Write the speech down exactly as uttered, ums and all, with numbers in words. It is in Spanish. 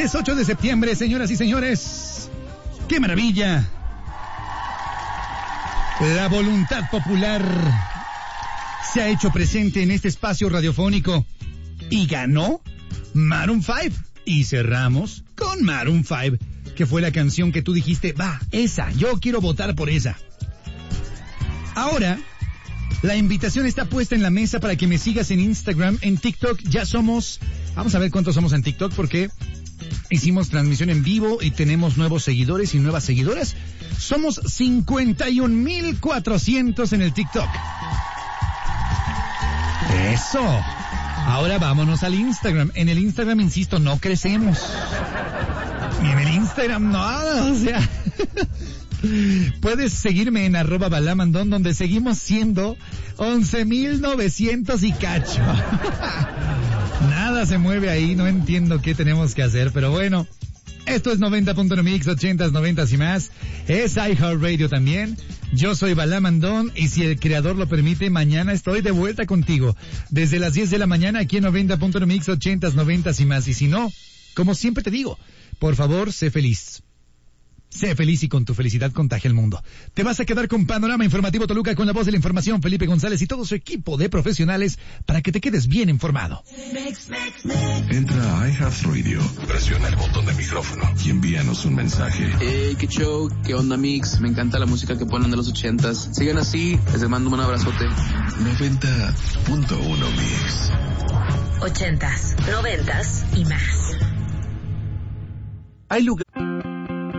Jueves ocho de septiembre, señoras y señores. ¡Qué maravilla! La voluntad popular se ha hecho presente en este espacio radiofónico y ganó Maroon cinco. Y cerramos con Maroon cinco, que fue la canción que tú dijiste, va, esa, yo quiero votar por esa. Ahora, la invitación está puesta en la mesa para que me sigas en Instagram, en TikTok. Ya somos, vamos a ver cuántos somos en TikTok, porque hicimos transmisión en vivo y tenemos nuevos seguidores y nuevas seguidoras. Somos cincuenta y un mil cuatrocientos en el TikTok. Eso. Ahora vámonos al Instagram. En el Instagram, insisto, no crecemos. Y en el Instagram nada, o sea... Puedes seguirme en arroba balamandón, donde seguimos siendo once mil novecientos y cacho. Nada se mueve ahí, no entiendo qué tenemos que hacer, pero bueno. Esto es noventa punto uno Mix, ochentas, noventas y más. Es iHeartRadio también. Yo soy Balamandón y si el creador lo permite, mañana estoy de vuelta contigo. Desde las diez de la mañana aquí en noventa punto uno Mix, ochentas, noventas y más. Y si no, como siempre te digo, por favor, sé feliz. Sé feliz y con tu felicidad contagia el mundo. Te vas a quedar con Panorama Informativo Toluca con la voz de la información, Felipe González y todo su equipo de profesionales para que te quedes bien informado. Entra a iHeartRadio, presiona el botón de micrófono y envíanos un mensaje. Hey, qué show, qué onda Mix, me encanta la música que ponen de los ochentas. Sigan así, les mando un abrazote. noventa punto uno Mix. Ochentas, noventas y más. Hay lugares